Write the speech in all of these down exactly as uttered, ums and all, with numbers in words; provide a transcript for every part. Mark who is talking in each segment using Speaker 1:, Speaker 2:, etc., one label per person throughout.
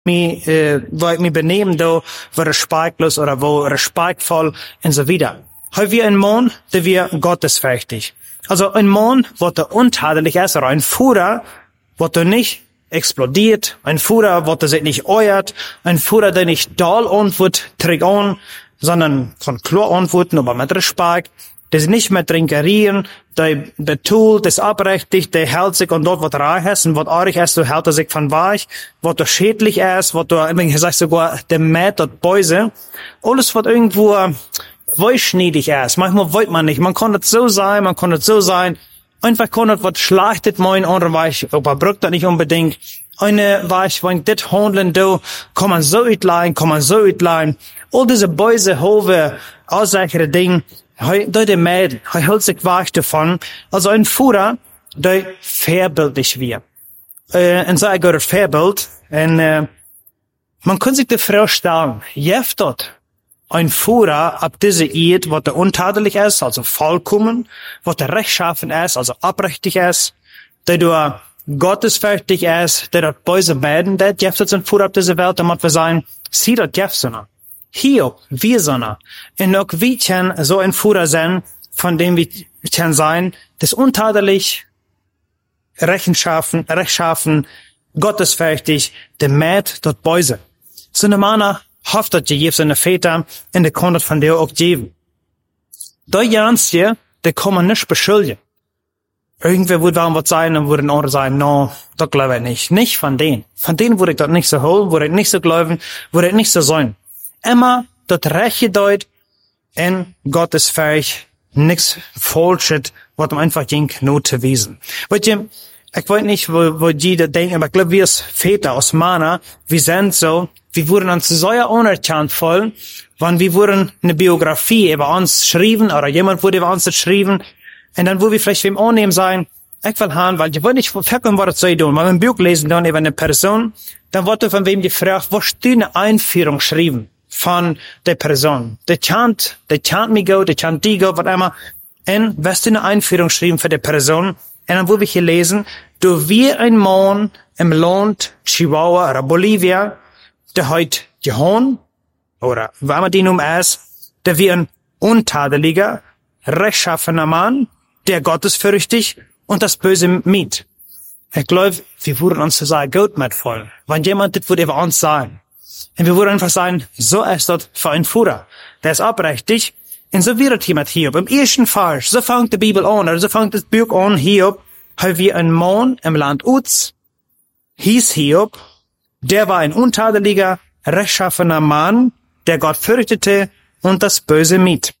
Speaker 1: mich, äh, wo ich mich benehmen, da, wo respektlos oder wo respektvoll und so weiter. Haben wir einen Mann, der wir gottesfürchtig. Also ein Mann, wo der untadelig ist, oder ein Führer, wo der nicht explodiert, ein Führer, wo der sich nicht euert, ein Führer, der nicht doll antwortet, trägt an, sondern von klar antworten, aber mit Respekt, der sich nicht mehr trinkerieren, der betult, der abrechtigt, der hält sich an dort, was reich ist, und was arg ist, so hält er sich von weich, was da schädlich ist, was da, ich sag sogar, der Mäht, dort Bäuse, alles, was irgendwo weichschneidig ist. Manchmal wollte man nicht. Man kann das so sein, man kann das so sein. Einfach kann das was schlachtet mein, andere Weich, aber braucht das nicht unbedingt. Eine Weich, wenn das handeln, da kann man so uitleihen, kann man so uitleihen. All diese Bäuse, Hove, aussichere Dinge, da der Mädel, er hält sich weich davon. Also ein Führer, der vorbildlich wird. Äh, ein sehr gutes Vorbild. Und, äh, man kann sich die Frage stellen, jeft dort ein Führer ab diese Eid, was der untadelig ist, also vollkommen, was der rechtschaffen ist, also abrechtig ist, der du gottesfürchtig ist, der dort böse Mäden, der jeft ein Führer ab diese Welt, der muss wir sein, sie dort jeft so. Hier, wir so. Und auch wir können so ein Führer sein, von dem wir können sein, das untadelig, rechenschaffen, rechtschaffen, gottesfürchtig, der Mäd dort böse. So eine Mana, hofft, dass je seine Väter in der Konto von der auch geben. Da Janstje, der kann man nicht beschuldigen. Irgendwer würde warum was sein, dann würde ein anderer sagen, no, das glaube ich nicht. Nicht von denen. Von denen würde ich das nicht so holen, würde ich nicht so glauben, würde ich nicht so sein. Immer das Rechte deut in gottesfähig, nichts Falsches, was man einfach ging, nur zu wiesen. Weißt du, ich weiß nicht, wo, wo jeder denkt, aber ich glaube, wir als Väter, aus Mana, wir sind so, wir wurden uns so anerkannt voll, wenn wir wurden eine Biografie über uns schreiben, oder jemand wurde über uns geschrieben, und dann wo wir vielleicht wem annehmen sein, ich will haben, weil ich will nicht verkehren, was das soll tun. Wenn wir ein Buch lesen dann über eine Person, dann wird von wem gefragt, was steht eine Einführung schreiben von der Person. Der chant, der chant me go, der chant die go, was immer. Und was steht eine Einführung schreiben für die Person? Und dann wo wir hier lesen, du wie ein Mann im Land Chihuahua oder Bolivia, der heute Johann, oder was man die nun ist, der wie ein untadeliger, rechtschaffener Mann, der gottesfürchtig und das Böse mied. Ich glaube, wir würden uns so sagen, gut mit voll. Wenn jemand das würde über uns sagen. Und wir würden einfach sagen, so ist das für ein Führer. Der ist abrechtig. Und so wird jemand Hiob. Im ersten Fall, so fängt die Bibel an, oder so fängt das Buch an, Hiob, haben wir einen Mann im Land Uz, hieß Hiob, der war ein untadeliger, rechtschaffener Mann, der Gott fürchtete und das Böse mied.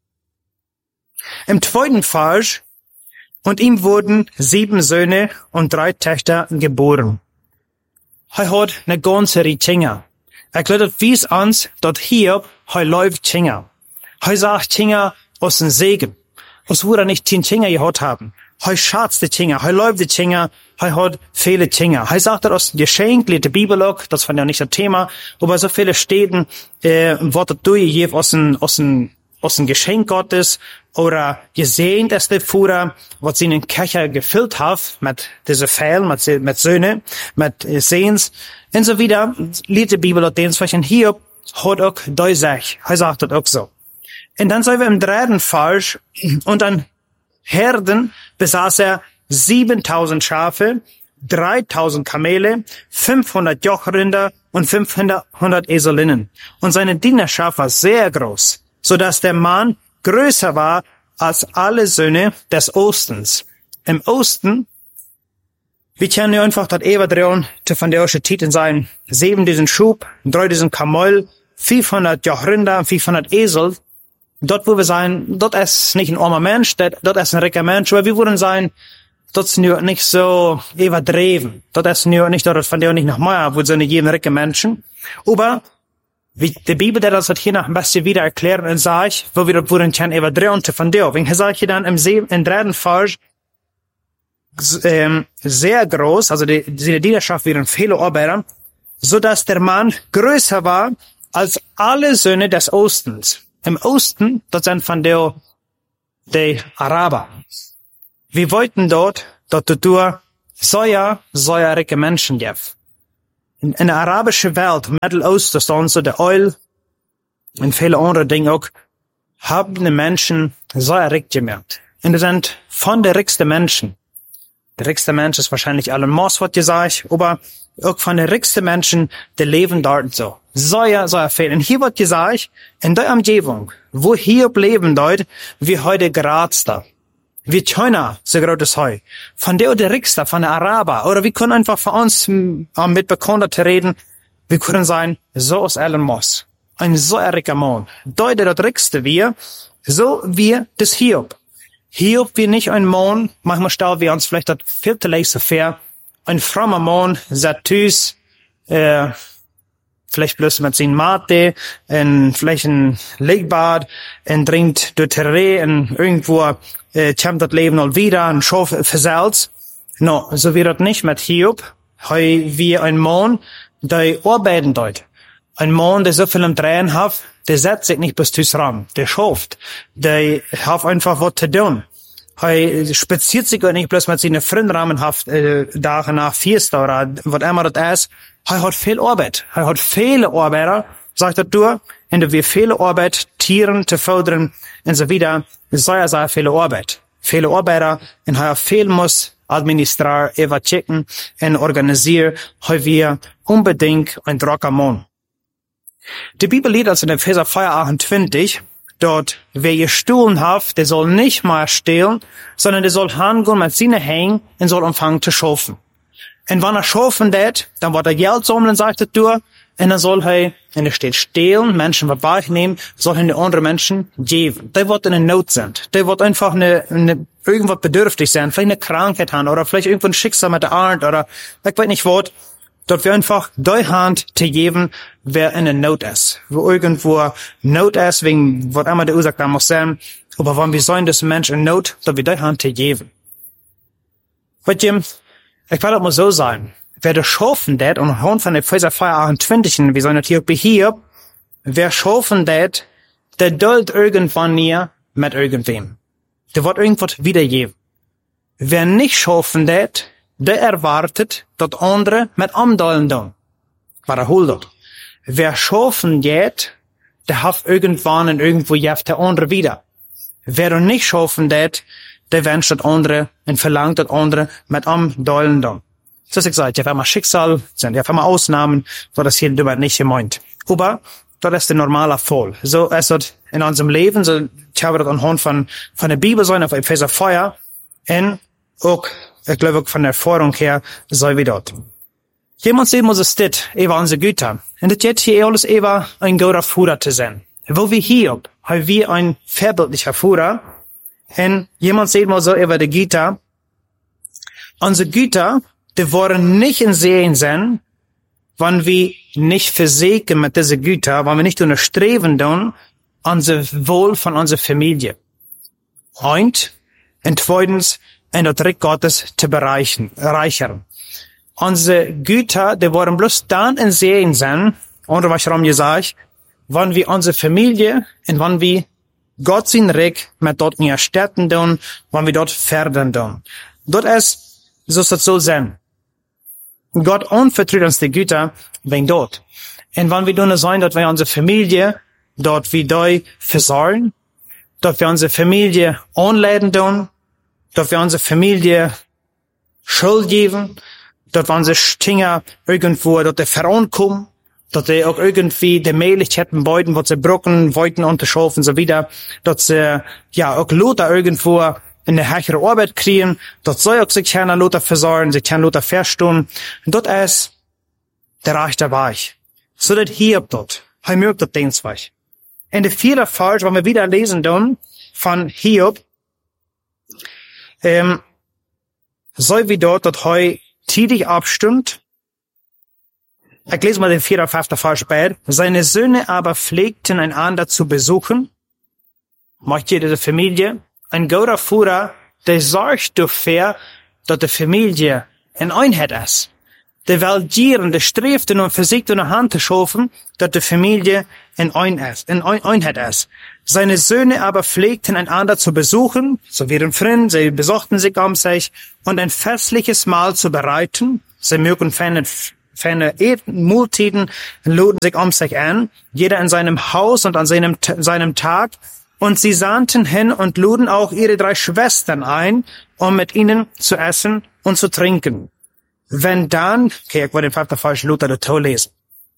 Speaker 1: Im zweiten Fall, und ihm wurden sieben Söhne und drei Töchter geboren. Er hat eine ganze Reihe Kinder. Er glaubt, wie es uns, dort Hiob, er läuft Kinder. Er sagt Kinder aus dem Segen. Es würde nicht zehn Kinder gehabt haben. Er schätzt die Kinder, er läuft die Kinder, er hat viele Kinder. Er sagt aus dem Geschenk, liest die Bibel auch, das war ja nicht das Thema, aber so viele Städten, äh, wurde durchgegeben aus dem, aus dem, aus dem Geschenk Gottes, oder gesehen, dass der Führer, was sie in den Köcher gefüllt hat, mit diese Fällen, mit, mit Söhne, mit äh, Sehens, und so wieder, liest die Bibel auch den, zwischen Hiob, hat auch Deusach, er sagt das auch so. Und dann sind wir im dritten Fall, und an Herden besaß er siebentausend Schafe, dreitausend Kamele, fünfhundert Jochrinder und fünfhundert Eselinnen. Und seine Dienerschaft war sehr groß, so dass der Mann größer war als alle Söhne des Ostens. Im Osten, wir kennen ja einfach das Evadrion, von der ersten Titel sein, sieben diesen Schub, drei diesen Kamel, fünfhundert Jochrinder, fünfhundert Esel. Dort, wo wir sein, dort ist nicht ein armer Mensch, dort, dort ist ein reicher Mensch, aber wir würden sein, dort ist nur nicht so überdreven. Dort ist nur nicht, dort von der nicht noch mehr, wo sind jeden reichen Menschen. Aber, wie die Bibel, der das hat hier noch ein bisschen wieder erklären und sagt, wo wir dort würden kein überdrehen von der. Wenn sage ich dann im, im dritten Fall, ähm, sehr groß, also die, die Dienerschaft wären viele Arbeiter, so dass der Mann größer war als alle Söhne des Ostens. Im Osten, dort sind von der, die Araber. Wir wollten dort, dort du, so ja, so ja reiche Menschen geben. In, in der arabischen Welt, Mittelosten, so der Öl und viele andere Dinge auch, haben die Menschen sehr reich gemerkt. Und das sind von den reichsten Menschen. Der reichste Mensch ist wahrscheinlich Elon Musk, was gesagt, aber auch von den reichsten Menschen, die leben dort so. Sehr, sehr viel. Und hier wird gesagt, in der Umgebung, wo hier leben dort, wie heute gerade da. Wie China, so groß heu. Von der der reichste, von der Araber. Oder wir können einfach von uns mit Bekannten reden. Wir können sagen, so ist Elon Musk. Ein so reicher Mann. Dort der reichste wir, so wie das Hiob. Hiob wie nicht ein Mann, manchmal stellen wir uns vielleicht das viel zu leise vor, ein frommer Mann, Satus, äh, vielleicht bloß mit seinem Mate, in vielleicht ein Legbad, und trinkt durch Terrain, und irgendwo, äh, kommt das Leben mal wieder, und Schaf versalzt. No, so wird das nicht mit Hiob. Heu wie ein Mann, der arbeiten dort. Ein Mann, der so viel im Drehen hat, der setzt sich nicht bis zu ran. Der schafft. Der hat einfach was zu tun. Er spaziert sich nicht bloß mit seinen Freunden rahmenhaft, äh, Tage nach Fiesta oder was immer das ist. Er hat viel Arbeit. Er hat viele Arbeiter, sagt er du, und wir viele Arbeit, Tieren zu fördern und so wieder. Sehr, sehr viele Arbeit. Viele Arbeiter, und er viel muss administrieren, überchecken und organisieren. Er wir unbedingt ein drocker Mann. Die Bibel liest also in Epheser vier achtundzwanzig, dort, wer gestohlen hat, der soll nicht mal stehlen, sondern der soll hingehen mit seinen Händen und soll anfangen zu schaffen. Und wenn er schaffen wird, dann wird er Geld sammeln, sagt er durch, und dann soll er, und er steht stehlen, Menschen wegnehmen, soll er den anderen Menschen geben. Der wird in einer Not sein. Der wird einfach eine, eine, irgendwas bedürftig sein, vielleicht eine Krankheit haben, oder vielleicht irgendwo ein Schicksal mit der Art, oder, ich weiß nicht was. Dort wir einfach die Hand zu geben, wer in der Not ist. Wo irgendwo Not ist, wegen, was immer der Ursache da muss sein. Aber wenn wir sagen, dass ein Mensch in Not, dort wir die Hand zu geben. Weißt du, ich will das mal so sagen. Wer das schaffen det, und anhand von Epheser vier achtundzwanzig, wir sollen natürlich hier, wer schaffen det, der duldet irgendwann nie mit irgendwem. Der wird irgendwas wiedergeben. Wer nicht schaffen det, der erwartet, dass andere mit Amdollen tun. Was er holt. Wer schaffen geht, der hat irgendwann und irgendwo jeft der andere wieder. Wer nicht schaffen det, der wünscht das andere und verlangt das andere mit Amdollen tun. So ist gesagt, ja, wenn man Schicksal sind, ja, wenn man Ausnahmen, so das hier dabei nicht gemeint. Aber, das ist der normale Fall. So ist das in unserem Leben, so, ich habe das anhand von, von der Bibel sein, auf Epheser vier, und auch, ich glaube, von der Erfahrung her, so wie dort. Jemand sehen muss es dit, über unsere Güter. Und das geht hier alles über ein guter Führer zu sein. Wo wir hier, haben wir ein vorbildlicher Führer. Und jemand sehen muss so über die Güter. Unsere Güter, die wollen nicht in Sehen sein, wenn wir nicht versägen mit diesen Güter, wenn wir nicht unterstreben tun, unser Wohl von unserer Familie. Und, und zweitens, und das Reich Gottes zu bereichern, reichern. Unsere Güter, die wollen bloß dann in Sehen sein, oder was ich gesagt, wenn wir unsere Familie und wenn wir Gott sein Reich mit dort mehr Städten tun, wenn wir dort fördern tun. Dort ist, so soll es so sein. Gott anvertraut uns die Güter wegen dort. Und wenn wir dann sein, dort wir unsere Familie dort wie die versorgen, dort wir unsere Familie anleiten tun, dort wir unsere Familie Schuld geben, dort wir unsere Stinger irgendwo dort vorankommen, dort sie auch irgendwie die Möglichkeiten beuten, wo sie brocken, wollten unterschaffen, so wieder, dort sie, ja, auch Luther irgendwo in eine höhere Arbeit kriegen, dort soll auch sich keiner Luther versorgen, sich keiner Luther verstehen, und dort ist der Reich der Weich. So dass hier dort, er mögt dort den Zweig. In der vierten Vers, wenn wir wieder lesen dann, von Hiob, ähm, so wie dort, dort heu tätig abstimmt. Ich lese mal den vierten, fünften Vers bei. Seine Söhne aber pflegten einander zu besuchen. Macht jede Familie. Ein guter Führer, der sorgt dafür, dass die Familie in Einheit ist. Der will gieren, der strebt und versucht in der Hand zu schaffen, dass die Familie in Einheit ist. Seine Söhne aber pflegten einander zu besuchen, so wie ein Freund, sie besuchten sich um sich, und ein festliches Mahl zu bereiten. Sie mögen finden Ferne Multiden luden sich um sich an, jeder in seinem Haus und an seinem, seinem Tag. Und sie sandten hin und luden auch ihre drei Schwestern ein, um mit ihnen zu essen und zu trinken. Wenn dann, okay, ich wollte den Vater falsch Luther dazu lesen.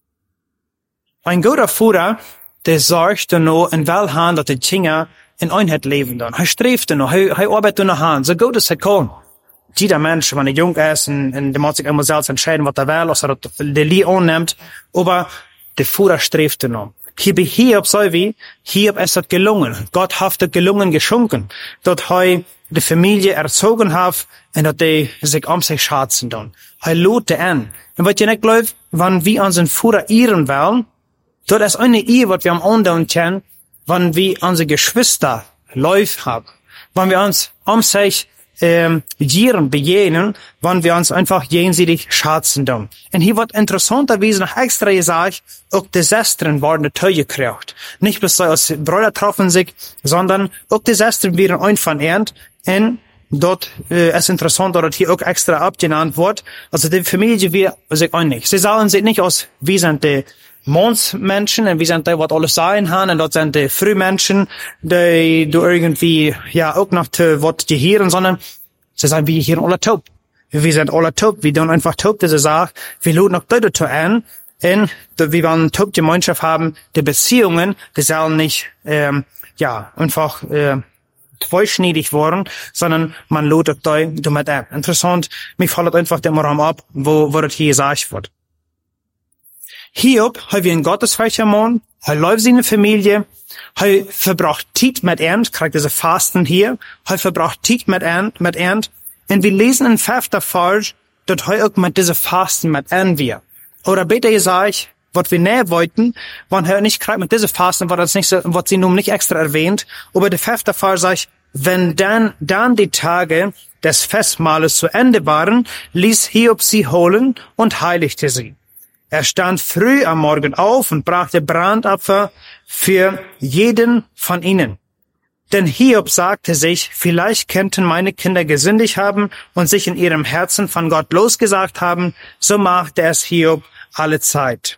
Speaker 1: Ein guter Führer, der sorgt noch in Welhand, dass die Kinder in Einheit leben dann. Er strebt noch, er, er arbeitet noch an, so gut es er kann. Jeder Mensch, wenn er jung ist, und, und der muss sich immer selbst entscheiden, was er will, was er die Lie annimmt, aber der Führer strebt noch. Hier bei Hiob so wie, Hiob ist das gelungen. Gott hat das gelungen geschunken, dass er die Familie erzogen hat und dass die sich um sich schatzen dann. Er lud die an. Und was ihr nicht glaubt, wenn wir unseren Führer ehren wollen, dort ist eine Ehe, was wir am anderen kennen, wenn wir unsere Geschwister läuft haben, wenn wir uns um sich ähm, Jieren begegnen, wenn wir uns einfach jenseits schatzen dann. Und hier wird interessanterweise noch extra gesagt, auch die Schwestern worden dazu gekriegt. Nicht bloß so als Brüder treffen sich, sondern auch die Schwestern werden einfach ernt. Und dort äh, ist interessant, dass hier auch extra abgenannt wird. Also die Familie wird sich einig. Sie sagen sich nicht aus, wie sind die Mondsmenschen und wie sind die, was alles sein haben, und dort sind die Frühmenschen, die du irgendwie, ja, auch noch zu was gehören, sondern sie sagen, wir hier alle taub. Wir sind alle taub, wir tun einfach taub, diese Sache. Wir luden auch Leute zu an, und wir wollen taub Gemeinschaft haben, die Beziehungen, die sollen nicht, ähm, ja, einfach, äh, zweischneidig worden, sondern man ludet da damit ab. Interessant, mich fällt einfach der Raum ab, wo, wo das hier gesagt wird. Hiob, er wie ein gottesfreier Mann, er läuft seine Familie, er verbracht Zeit mit Ernt, kriegt diese Fasten hier, er verbracht Zeit mit Ernt, mit Ernt, und wir lesen in fünfter Vers, dass er auch mit diese Fasten mit Ernt wir. Oder besser gesagt, was wir näher wollten, wenn er nicht kriegt mit diese Fasten, war das nicht so, was sie nun nicht extra erwähnt, aber der fünfte Vers sagt, wenn dann, dann die Tage des Festmahles zu Ende waren, ließ Hiob sie holen und heiligte sie. Er stand früh am Morgen auf und brachte Brandopfer für jeden von ihnen. Denn Hiob sagte sich, vielleicht könnten meine Kinder gesündigt haben und sich in ihrem Herzen von Gott losgesagt haben, so machte es Hiob alle Zeit.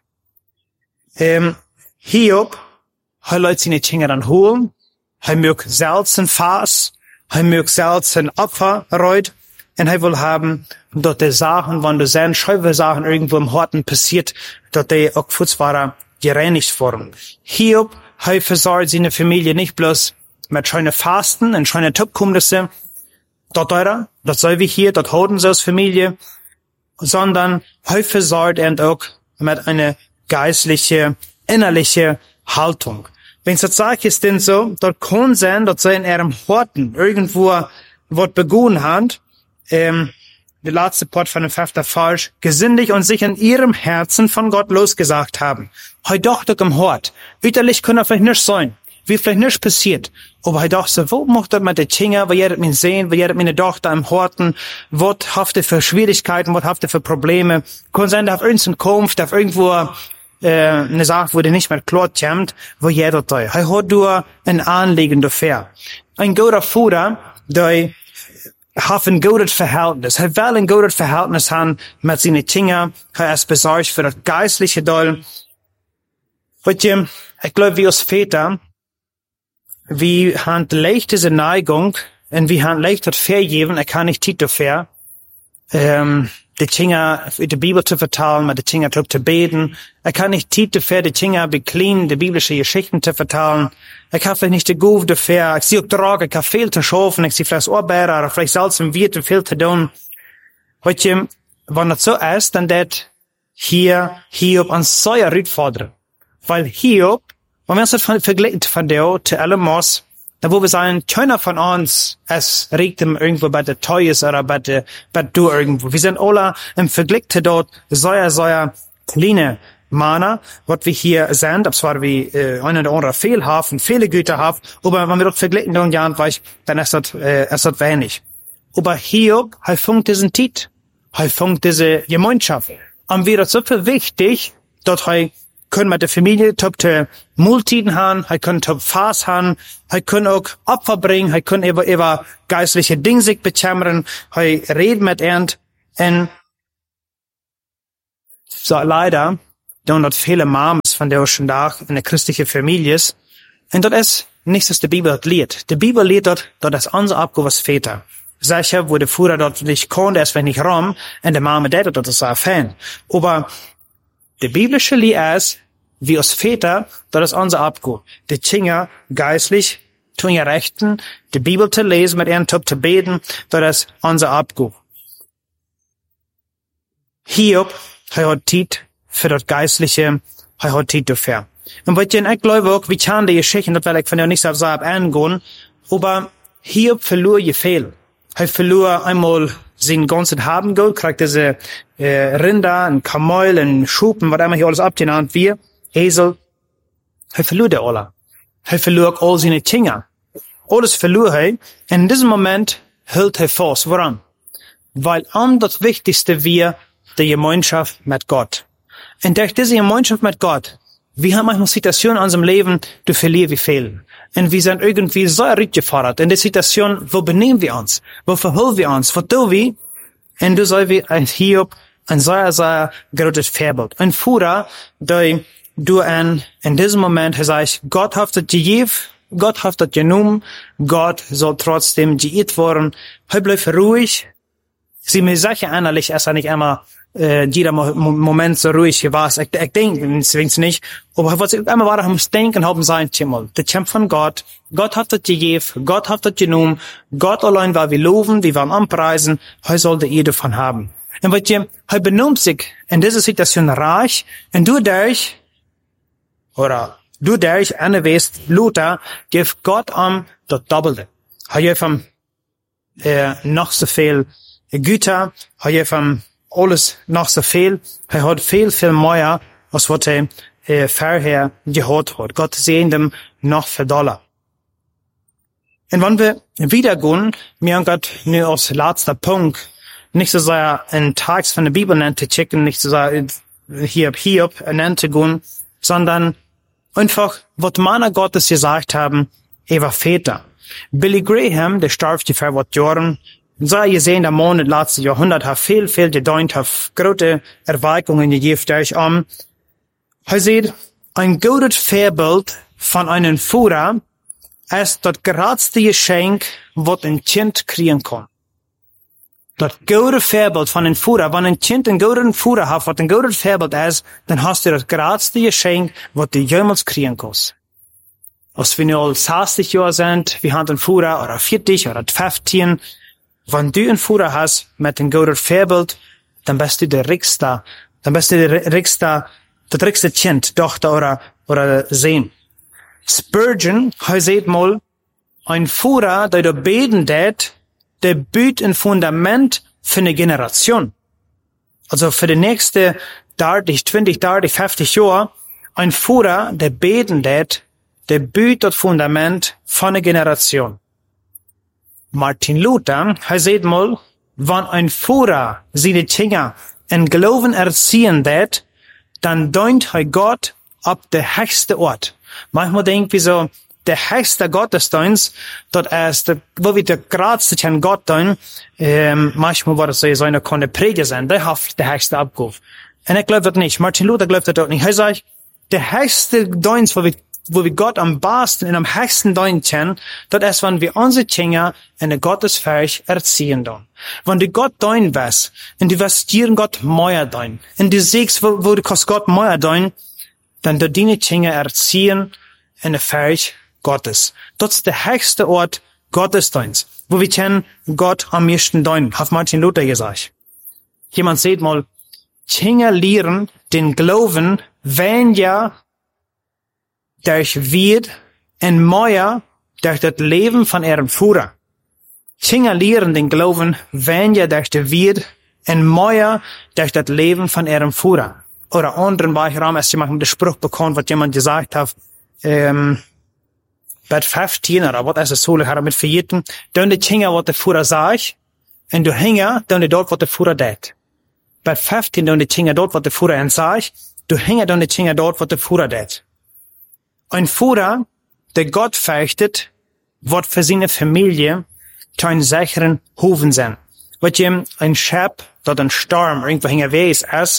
Speaker 1: Ähm, Hiob, er lässt seine Kinder dann holen, er mögt selten Fass, er mögt selten Opfer reut, und er will haben, dort die Sachen, wenn du sehen, scheuwe Sachen irgendwo im Horten passiert, dort die auch futzbarer gereinigt wurden. Hiob, er versorgt seine Familie nicht bloß mit schönen Fasten und schönen Topkumnisse, dort eurer, dort soll wie hier, dort halten sie als Familie, sondern er versorgt er auch mit einer geistliche, innerliche Haltung. Wenn es das sagt, ist denn so, dort kann sein, dass sie in ihrem Horten irgendwo was begonnen haben, ähm, der letzte Part von dem fünften Vers, gesündigt und sich in ihrem Herzen von Gott losgesagt haben. Heu doch doch im Hort. Üterlich kann er vielleicht nicht sein. Wie vielleicht nicht passiert. Aber he dachte, wo macht das mit den Kindern, wo jedet mich sehen, wo jedet meine Tochter im Horten, was haft für Schwierigkeiten, was haft für Probleme. Kann sein, dass auf irgendeine Kunft, auf irgendwo, äh, eine Sache, wo der nicht mehr klar kommt, wo jeder da. He hat du ein Anliegen dafür. Ein guter Führer, der hat ein gutes Verhältnis. Er will ein gutes Verhältnis haben mit seinen Kindern. Er ist besorgt für das geistliche Teil. Weißt du, ich glaube, wir als Väter, wir haben leicht diese Neigung, und wir haben leicht das Vergeben, er kann nicht Tito fair, ähm, die Kinder die Bibel zu vertalen, mit den Kindern zu beten. Er kann nicht Tito fair, die Kinder bekleinen, die biblische Geschichten zu vertalen. Er kann vielleicht nicht die Guf dafür. Ich sehe auch Drogen, ich kann viel zu schaffen, ich sehe vielleicht Ohrbeere, oder vielleicht selbst im Wirt viel zu tun. Weißt du, wenn das so ist, dann wird hier Hiob an so eine Herausforderung. Weil Hiob, wenn wir uns das vergleichen von der zu allem muss, da wo wir sagen, keiner von uns, es regt ihm irgendwo bei der Teus oder bei der, bei du irgendwo. Wir sind alle im Vergleich zu dort so eine, so eine kleine Mana, was wir hier sind, ob zwar wie äh, ein oder andere Fehlhafen, viele Güter haben, aber wenn wir dort vergleichen, dann, ja, dann ist das, äh, ist das wenig. Aber Hiob, er funkt diesen Tit, er funkt diese Gemeinschaft. Und wir das so viel wichtig, dort er können mit der Familie top te Multiden haben, er können top Fass haben, er können auch Opfer bringen, er können über, über geistliche Dinge sich bekämmern, er redet mit Ernt, und so leider, dann dort viele Mamas von der schon da in der christlichen Familie ist. Und dort ist nichts, was die Bibel dort lehrt. Die Bibel lehrt dort, dort ist unser Abgehen als Väter. Sicher, wo der Führer dort nicht konnte, erst wenn ich rum, und der Mama der dort ist ein Fan. Aber die biblische Lehre ist, wie als Väter, dort ist unser Abgehen. Die Kinder geistlich tun ihr Rechten, die Bibel zu lesen, mit ihren Top zu beten, dort ist unser Abgehen. Hiob, er hat Zeit für das Geistliche, er hat Zeit dafür. Und was ich glaube auch, wie kann die Geschichte, das will ich von der nicht auf Saab angehen, aber Hiob verlor je viel. Er verlor einmal sein ganzes Haben Geld, kriegt diese äh, Rinder, ein Kamel, ein Schuppen, was immer hier alles abgenannt wird, Esel. Er verlor der alle. Er verlor all seine Kinder. Alles verlor er. Und in diesem Moment hält er fast. Woran? Weil an das Wichtigste wir die Gemeinschaft mit Gott. Und durch diese Gemeinschaft mit Gott, wir haben manchmal Situationen in unserem Leben, die verlieren wir viel. Und wir sind irgendwie so gefordert. In der Situation, wo benehmen wir uns? Wo verhüllen wir uns? Was tun wir? Und du sollst wie ein Hiob, ein sehr, sehr großes Vorbild. Ein Führer, der du in, in diesem Moment sagst, Gott hat das gegeben, Gott hat das genommen, Gott soll trotzdem geirrt werden. Er bleibt ruhig. Sie mir sicher innerlich, ist er nicht immer äh, jeder Moment so ruhig war. Ich, ich denke es nicht. Aber was ich immer war, ich muss denken, haben sein Himmel. Der Kämpf von Gott. Gott hat das gegeben. Gott hat das genommen. Gott allein war wir loben, wir waren anpreisen. Er sollte ihr davon haben. Und was ihr, er benimmt sich in dieser Situation reich. Und du durch, oder du durch, eine weißt, Luther, gibt Gott am das Doppelte. Er gibt ihm äh, noch so viel Güter, er gibt ihm alles noch so viel. Er hat viel, viel mehr, als was er äh, vorher gehabt hat. Gott sehen dem noch für Dollar. Und wenn wir wieder gehen, wir haben Gott nur als letzter Punkt, nicht so sehr einen Text von der Bibel nennt zu checken, nicht so sehr Hiob, Hiob nennt zu gehen, sondern einfach, was Männer Gottes gesagt haben, er war Väter. Billy Graham, der starb vor was Jahren, so ihr sehen, der Mann im letzten Jahrhundert hat viel, viel gedeutet, hat große Erweiterungen gegeben durch um. Er sieht, ein gutes Vorbild von einem Führer ist das geradste Geschenk, was ein Kind kriegen kann. Das gute Vorbild von einem Führer, wenn ein Kind einen guten Führer hat, was ein gutes Vorbild ist, dann hast du das geradste Geschenk, was du jemals kriegen kannst. Als wir nur sechzig Jahre sind, wir haben einen Führer, oder vierzig, oder fünfzehn, wenn du einen Führer hast mit einem guten Vorbild, dann bist du der Rickste, dann bist du der Rickste, das Rickste Kind, Tochter oder, oder Sohn. Spurgeon, er sagt mal, ein Führer, der da beten tät, der bietet ein Fundament für eine Generation. Also für die nächste dreißig, zwanzig, dreißig, fünfzig Jahre, ein Führer, der beten tät, der bietet das Fundament für eine Generation. Martin Luther, er sagt mal, wenn ein Führer seine Kinder in Glauben erziehen tät, dann deunt er Gott ab der höchste Ort. Manchmal denken wir so, der höchste Gottesdienst, dort ist, wo wir der gradste an Gott tun, ähm, manchmal war das so, so eine Konne Prediger sein, der hat der höchste Abguf. Und ich glaube das nicht. Martin Luther glaubt das auch nicht. Er sagt, der höchste Dienst, wo wir wo wir Gott am besten und am höchsten deuten, das ist, wenn wir unsere Kinder in der Gottesfurcht erziehen dann. Wenn du Gott deuten wirst, und du wirst dir Gott mehr deuten, und du siehst, wo, wo du kannst Gott mehr deuten, dann du deine Kinder erziehen in der Furcht Gottes. Das ist der höchste Ort Gottesdienst, wo wir können Gott am meisten deuten, hat Martin Luther gesagt. Jemand sagt mal, Kinder lehren den Glauben, wenn ja durch wird und mehr durch das Leben von ihrem Führer. Kinder lehren den Glauben, wenn ja durch das wird und mehr durch das Leben von ihrem Führer. Oder anderen Beispielen, als jemand den Spruch bekommt, was jemand gesagt hat, ähm, bei fünfzehn oder was ist es so, hat er mit verjeten, dann die Kinder, was der Führer sagt, und du hänger, dann die dort, was der Führer tät. Bei fünfzehn, dann die Kinder dort, was der Führer sagt, du hänger, dann die Kinder dort, was der Führer tät. Ein Führer, der Gott fürchtet, wird für seine Familie zu einem sicheren Hofen sein. Weil ihm ein Schab, dort ein Sturm irgendwo hinterwegs ist,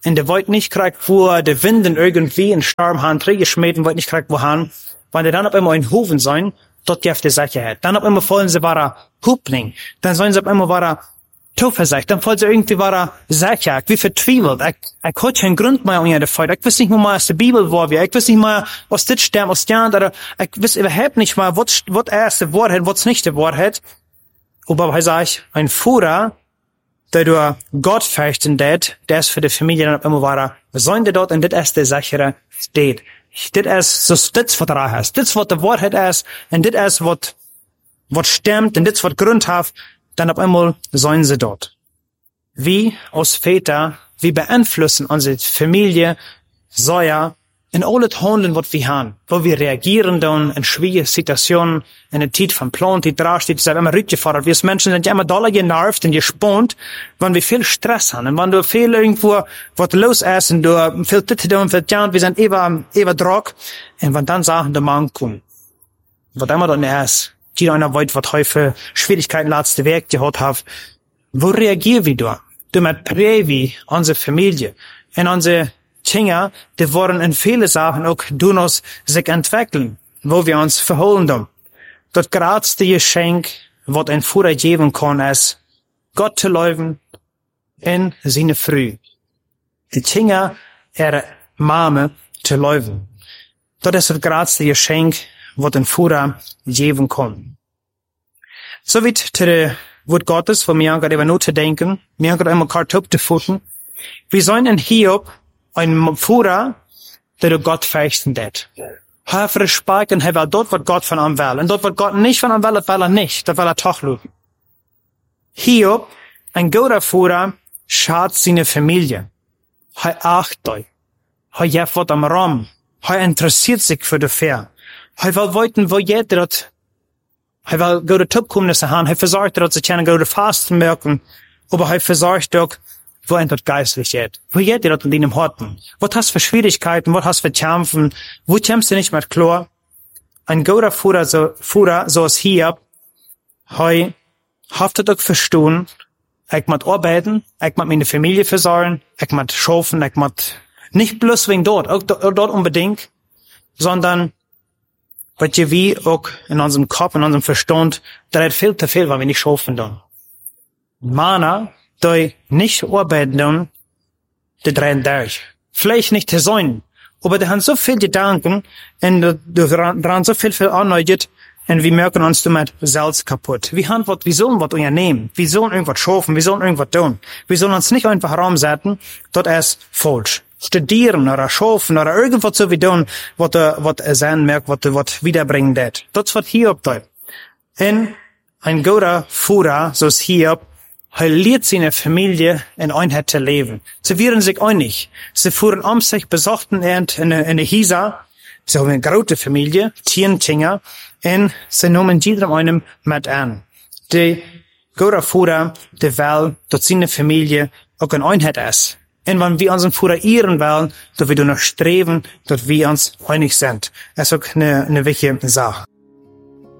Speaker 1: und der wollte nicht kriegt, wo der Winden irgendwie in Sturm haben, Träger schmieden, wollte nicht kriegt, wo haben, wenn der dann auf einmal in Hofen sein, dort gibt die Sicherheit. Dann auf einmal wollen sie wahrer Hupling, dann sollen sie auf einmal wahrer Zuversicht, dann wollen sie irgendwie wahrer sicher, wie vertwiebelt. Ich, ich hatte keinen Grund mehr, um ihr zu feiern. Ich weiß nicht mehr, was die Bibel war, ich weiß nicht mehr, was das stimmt, was stand, oder ich weiß überhaupt nicht mehr, was, was erst die Wahrheit, was nicht die Wahrheit. Aber ich sage, ein Führer, der du Gott fürchten det, der ist für die Familie dann immer wahrer. Sollen die dort und das ist der sichere steht. Das ist so, das was da ist. Das was die Wahrheit ist, und das ist was, was stimmt, und das was Grund hat, dann auf einmal sollen sie dort. Wie als Väter, wir beeinflussen unsere Familie, so ja, in alles Handeln, was wir haben, wo wir reagieren dann in schwierige Situationen, in der Zeit von Plan, die draufsteht, die sind immer rückgefordert. Wir als Menschen sind ja immer doller genervt und gespannt, wenn wir viel Stress haben, und wenn du viel irgendwo, was los ist, und du viel Titte tun, viel Tjan, wir sind immer, immer Druck, und wenn dann Sachen der Mann kommen, was immer dann ist, die einer weiß, was heute Schwierigkeiten letzte Weg gehabt hat, wo reagieren wir da? Du mit Prävi, unsere Familie, in unsere Kinder, die wollen in viele Sachen auch durch uns sich entwickeln, wo wir uns verholen dann. Das größte Geschenk, was ein Führer geben kann, ist, Gott zu leben in seine Früh. Die Kinder, ihre Mama zu leben. Das ist das größte Geschenk, was ein Führer geben kann. So wie zu der Wort Gottes, wo mir gerade über nur zu denken, mir gerade einmal Kartoffel zu futtern. Wir sollen in Hiob ein Führer, der Gott fürchten det. Er hat Respekt und er will dort, was Gott von ihm will. Und dort, was Gott nicht von ihm will, das will er nicht. Das will er doch lügen. Hiob, ein guter Führer, schaut seine Familie. Er achtet euch. Er gibt was am Raum. Er interessiert sich für die Fair. Er will wissen, wo jeder dort, er will gute Tubkommnisse haben. Er versorgt, dass sie keine gute Fasten merken. Aber er versorgt auch, wo ein dort geistlich ist. Wo jeder dort in deinem Horten. Was hast du für Schwierigkeiten? Was hast du für Kämpfen? Wo kämpfst du nicht mehr klar? Ein guter Führer, so, Führer, so als hier, er haftet auch verstehen, ich muss arbeiten, ich muss meine Familie versorgen, ich muss schaffen, ich muss nicht bloß wegen dort, auch dort unbedingt, sondern weil wir auch in unserem Kopf, in unserem Verstand, da hat viel zu viel, weil wir nicht schaffen dann. Männer, die nicht arbeiten dann, die drehen durch. Vielleicht nicht zu sein, aber die haben so viel Gedanken und daran so viel viel anneuert und wir merken uns damit selbst kaputt. Wir haben was, wir sollen was unternehmen, wir sollen irgendwas schaffen, wir sollen irgendwas tun. Wir sollen uns nicht einfach herumsetzen, das ist falsch. Studieren oder schaffen oder irgendwas so wie tun, was was er sein merkt, was was wiederbringen wird. Das wird hier abteilt. Und ein guter Führer, so ist hier, er lehrt seine Familie in Einheit zu leben. Sie werden sich einig. Sie fuhren um sich, besuchten in eine, eine Hisa. Sie haben eine große Familie, zehn Kinder, und sie nehmen jedem einem mit an. Die gute Führer, der will, dass seine Familie auch in Einheit ist. Und wenn wir unseren Führer ehren wollen, dass wir danach streben, dass wir uns einig sind. Das ist auch eine, eine wichtige Sache.